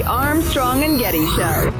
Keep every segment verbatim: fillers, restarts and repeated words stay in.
The Armstrong and Getty Show.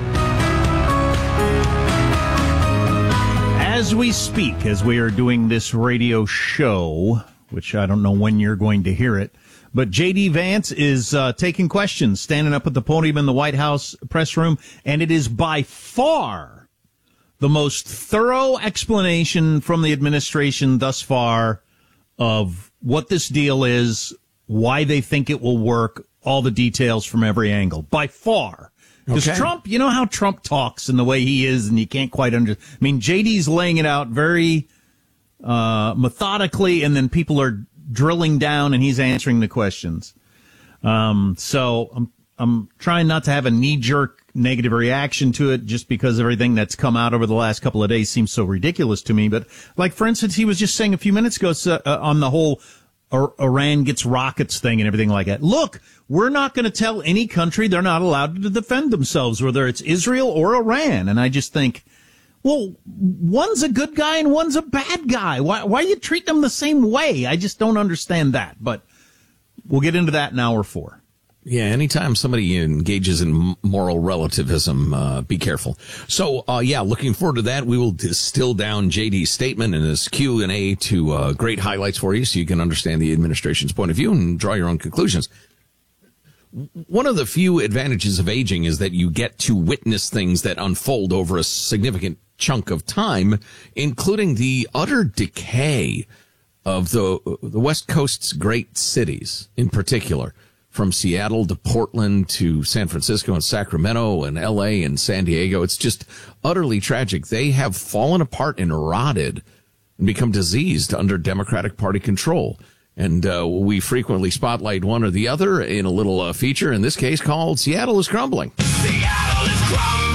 As we speak, as we are doing this radio show, which I don't know when you're going to hear it, but J D. Vance is uh, taking questions, standing up at the podium in the White House press room, and it is by far the most thorough explanation from the administration thus far of what this deal is, why they think it will work, all the details from every angle. By far. Because okay. Trump, you know how Trump talks and the way he is, and you can't quite under. I mean, J D's laying it out very uh, methodically, and then people are drilling down, and he's answering the questions. Um, so I'm I'm trying not to have a knee-jerk negative reaction to it, just because everything that's come out over the last couple of days seems so ridiculous to me. But like, for instance, he was just saying a few minutes ago uh, on the whole Iran gets rockets thing and everything like that. Look, we're not going to tell any country they're not allowed to defend themselves, whether it's Israel or Iran. And I just think, well, one's a good guy and one's a bad guy. Why, why you treat them the same way? I just don't understand that. But we'll get into that in hour four. Yeah, anytime somebody engages in moral relativism, uh, be careful. So, uh, yeah, looking forward to that. We will distill down J D's statement and his Q and A to uh, great highlights for you so you can understand the administration's point of view and draw your own conclusions. One of the few advantages of aging is that you get to witness things that unfold over a significant chunk of time, including the utter decay of the the West Coast's great cities in particular. From Seattle to Portland to San Francisco and Sacramento and L A and San Diego. It's just utterly tragic. They have fallen apart and rotted and become diseased under Democratic Party control. And uh, we frequently spotlight one or the other in a little uh, feature, in this case called Seattle is Crumbling. Seattle is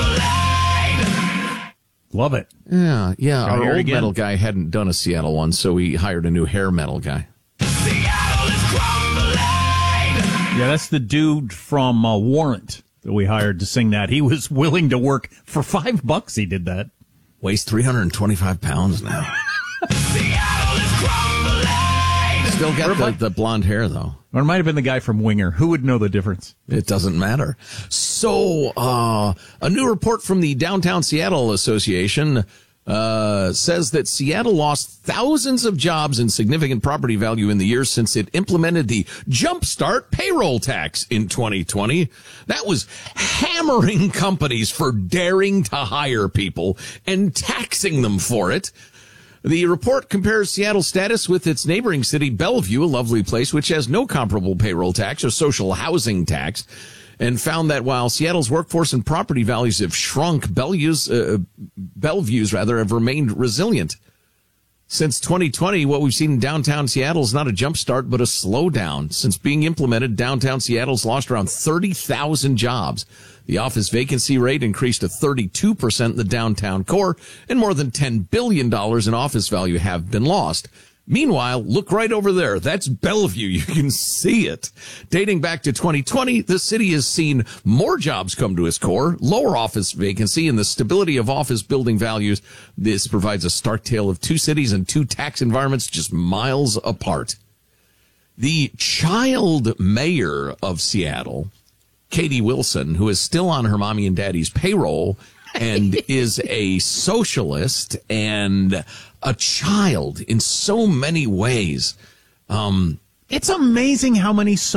crumbling! Love it. Yeah, yeah. Got Our old again. metal guy hadn't done a Seattle one, so we hired a new hair metal guy. Seattle is crumbling! Yeah, that's the dude from uh, Warrant that we hired to sing that. He was willing to work for five bucks. He did that. Weighs three hundred twenty-five pounds now. Seattle is crumbling! Still got the, the blonde hair, though. Or it might have been the guy from Winger. Who would know the difference? It doesn't matter. So, uh, a new report from the Downtown Seattle Association Uh, says that Seattle lost thousands of jobs and significant property value in the years since it implemented the Jumpstart payroll tax in twenty twenty. That was hammering companies for daring to hire people and taxing them for it. The report compares Seattle's status with its neighboring city, Bellevue, a lovely place which has no comparable payroll tax or social housing tax, and found that while Seattle's workforce and property values have shrunk, Bellevue's, uh, Bellevue's rather, have remained resilient. Since twenty twenty, what we've seen in downtown Seattle is not a jump start, but a slowdown. Since being implemented, downtown Seattle's lost around thirty thousand jobs. The office vacancy rate increased to thirty-two percent in the downtown core, and more than ten billion dollars in office value have been lost. Meanwhile, look right over there. That's Bellevue. You can see it. Dating back to twenty twenty, the city has seen more jobs come to its core, lower office vacancy, and the stability of office building values. This provides a stark tale of two cities and two tax environments just miles apart. The child mayor of Seattle, Katie Wilson, who is still on her mommy and daddy's payroll and is a socialist and a child in so many ways. Um, It's amazing how many